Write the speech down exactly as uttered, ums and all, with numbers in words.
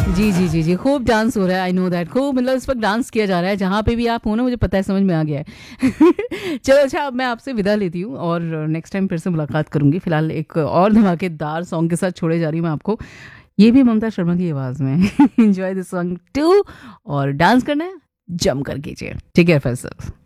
जी, जी, जी, जी, खूब डांस हो रहा है, आई नो दैट, खूब मतलब इस वक़्त डांस किया जा रहा है, जहाँ पे भी आप हो ना मुझे पता है, समझ में आ गया है। चलो अच्छा, अब मैं आपसे विदा लेती हूँ और नेक्स्ट टाइम फिर से मुलाकात करूँगी। फिलहाल एक और धमाकेदार सॉन्ग के साथ छोड़े जा रही हूँ मैं आपको, ये भी ममता शर्मा की आवाज़ में। एन्जॉय दिस सॉन्ग टू और डांस करना है, जम कर कीजिए। Take care of yourself.